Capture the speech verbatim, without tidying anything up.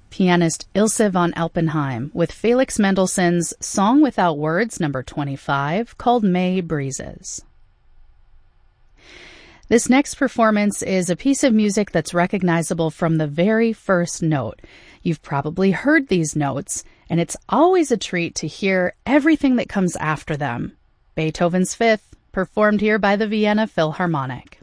pianist Ilse von Alpenheim with Felix Mendelssohn's Song Without Words, number twenty-five, called May Breezes. This next performance is a piece of music that's recognizable from the very first note. You've probably heard these notes, and it's always a treat to hear everything that comes after them. Beethoven's Fifth, performed here by the Vienna Philharmonic.